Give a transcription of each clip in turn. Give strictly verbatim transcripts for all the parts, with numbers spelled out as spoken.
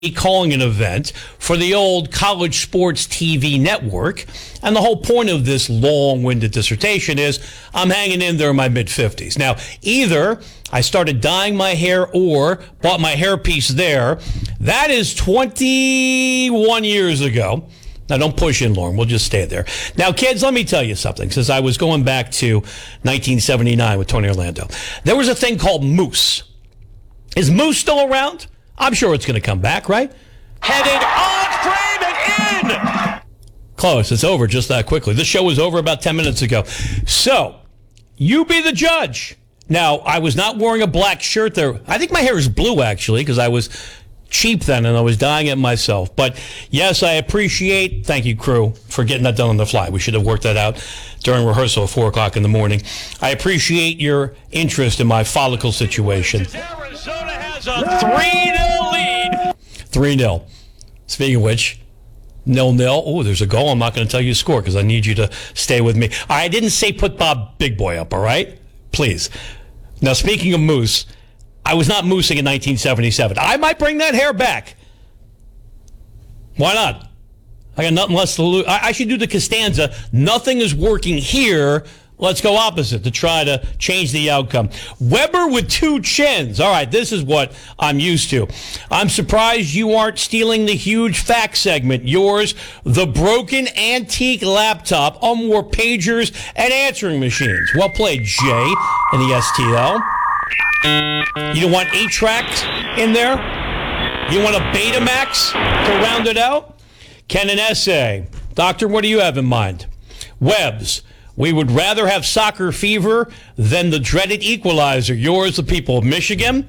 calling an event for the old College Sports T V network. And the whole point of this long-winded dissertation is I'm hanging in there in my mid-fifties. Now, either I started dyeing my hair or bought my hairpiece there. That is twenty-one years ago. Now, don't push in, Lauren. We'll just stay there. Now, kids, let me tell you something. Since I was going back to nineteen seventy-nine with Tony Orlando, there was a thing called Moose. Is Moose still around? I'm sure it's going to come back, right? Headed on, frame, and in! Close. It's over just that quickly. This show was over about ten minutes ago. So, you be the judge. Now, I was not wearing a black shirt there. I think my hair is blue, actually, because I was cheap then and I was dyeing it myself. But, yes, I appreciate, thank you, crew, for getting that done on the fly. We should have worked that out during rehearsal at four o'clock in the morning. I appreciate your interest in my follicle situation. Arizona has a three nil lead. three nil. Speaking of which, nil nil. Oh, there's a goal. I'm not going to tell you the score because I need you to stay with me. I didn't say put Bob Big Boy up, all right? Please. Now, speaking of Moose, I was not moosing in nineteen seventy-seven. I might bring that hair back. Why not? I got nothing less to lose. I, I should do the Costanza. Nothing is working here. Let's go opposite to try to change the outcome. Weber with two chins. All right, this is what I'm used to. I'm surprised you aren't stealing the huge fact segment. Yours, the broken antique laptop on more pagers and answering machines. Well played, Jay, in the S T L. You don't want eight-track in there? You want a Betamax to round it out? Ken, an essay. Doctor, what do you have in mind? Webbs. We would rather have soccer fever than the dreaded equalizer. Yours, the people of Michigan.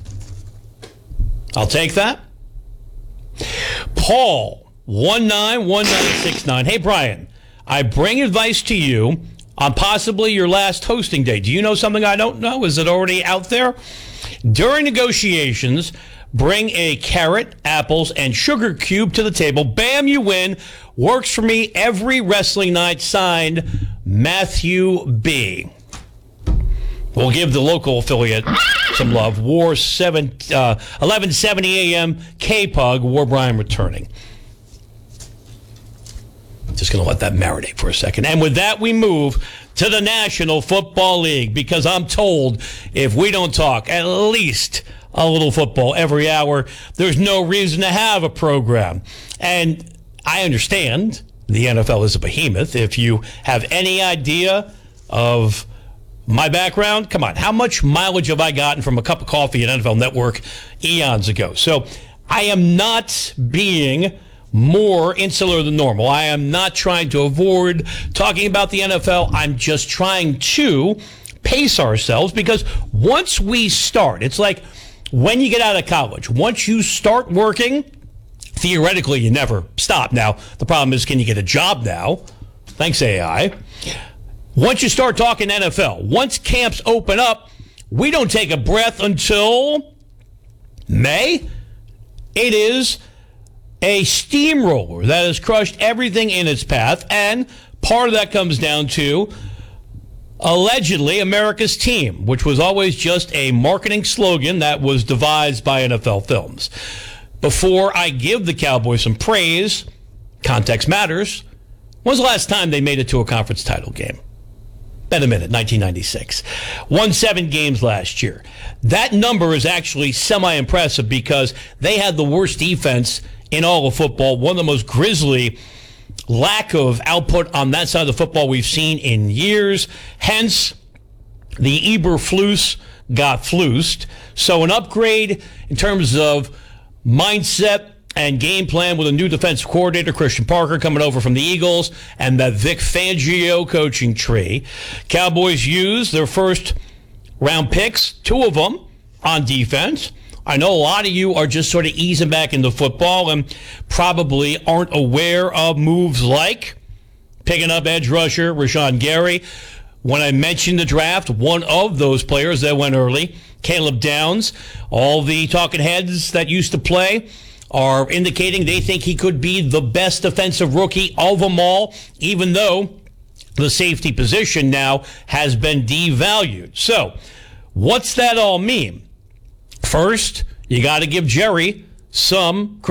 I'll take that. Paul, one nine one nine six nine. Hey, Brian, I bring advice to you on possibly your last hosting day. Do you know something I don't know? Is it already out there? During negotiations, bring a carrot, apples, and sugar cube to the table. Bam, you win. Works for me every wrestling night. Signed, Matthew B. We'll give the local affiliate some love. War seven, uh, eleven seventy a.m. K-Pug, War Brian returning. Just going to let that marinate for a second. And with that, we move to the National Football League, because I'm told if we don't talk at least a little football every hour, there's no reason to have a program. And I understand the N F L is a behemoth. If you have any idea of my background, come on, how much mileage have I gotten from a cup of coffee at N F L Network eons ago? So I am not being more insular than normal. I am not trying to avoid talking about the N F L. I'm just trying to pace ourselves, because once we start, it's like when you get out of college, once you start working, theoretically, you never stop. Now, the problem is, can you get a job now? Thanks, A I. Once you start talking N F L, once camps open up, we don't take a breath until May. It is a steamroller that has crushed everything in its path, and part of that comes down to allegedly America's Team, which was always just a marketing slogan that was devised by N F L Films. Before I give the Cowboys some praise, context matters. When was the last time they made it to a conference title game? Been a minute, nineteen ninety-six. Won seven games last year. That number is actually semi-impressive because they had the worst defense in all of football, one of the most grisly lack of output on that side of the football we've seen in years. Hence, the Eberflus got flused. So an upgrade in terms of mindset and game plan with a new defensive coordinator, Christian Parker, coming over from the Eagles, and that Vic Fangio coaching tree. Cowboys used their first round picks, two of them, on defense. I know a lot of you are just sort of easing back into football and probably aren't aware of moves like picking up edge rusher Rashawn Gary. When I mentioned the draft, one of those players that went early, Caleb Downs, all the talking heads that used to play are indicating they think he could be the best defensive rookie of them all, even though the safety position now has been devalued. So, what's that all mean? First, you got to give Jerry some